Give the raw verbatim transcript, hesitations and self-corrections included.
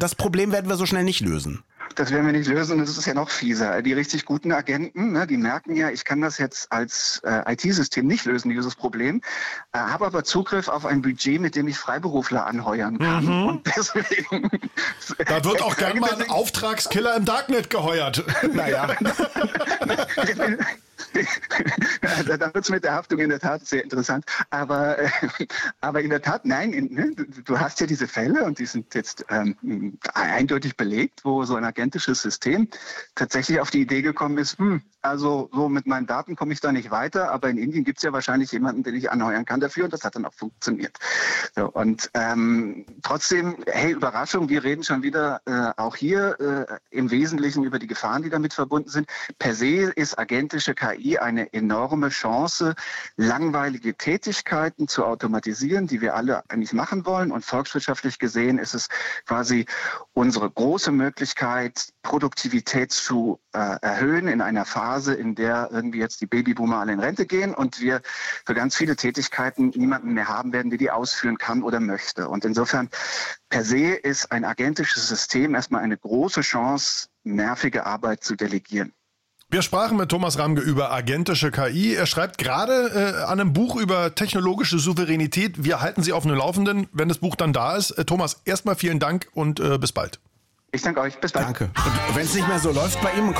das Problem werden wir so schnell nicht lösen. Das werden wir nicht lösen und es ist ja noch fieser. Die richtig guten Agenten, ne, die merken ja, ich kann das jetzt als äh, I T-System nicht lösen, dieses Problem, äh, habe aber Zugriff auf ein Budget, mit dem ich Freiberufler anheuern kann. Mhm. Und deswegen... Da wird auch gerne mal ein Auftragskiller im Darknet geheuert. Naja. Da wird es mit der Haftung in der Tat sehr interessant. Aber, äh, aber in der Tat, nein, in, ne, du, du hast ja diese Fälle und die sind jetzt ähm, eindeutig belegt, wo so ein agentisches System tatsächlich auf die Idee gekommen ist, hm, also so mit meinen Daten komme ich da nicht weiter, aber in Indien gibt es ja wahrscheinlich jemanden, den ich anheuern kann dafür und das hat dann auch funktioniert. So, und ähm, trotzdem, hey, Überraschung, wir reden schon wieder äh, auch hier äh, im Wesentlichen über die Gefahren, die damit verbunden sind. Per se ist agentische K I eine enorme Chance, langweilige Tätigkeiten zu automatisieren, die wir alle eigentlich machen wollen. Und volkswirtschaftlich gesehen ist es quasi unsere große Möglichkeit, Produktivität zu äh, erhöhen in einer Phase, in der irgendwie jetzt die Babyboomer alle in Rente gehen und wir für ganz viele Tätigkeiten niemanden mehr haben werden, der die ausführen kann oder möchte. Und insofern per se ist ein agentisches System erstmal eine große Chance, nervige Arbeit zu delegieren. Wir sprachen mit Thomas Ramge über agentische K I. Er schreibt gerade äh, an einem Buch über technologische Souveränität. Wir halten Sie auf dem Laufenden, wenn das Buch dann da ist. Äh, Thomas, erstmal vielen Dank und äh, bis bald. Ich danke euch. Bis bald. Danke. Und wenn es nicht mehr so läuft bei ihm,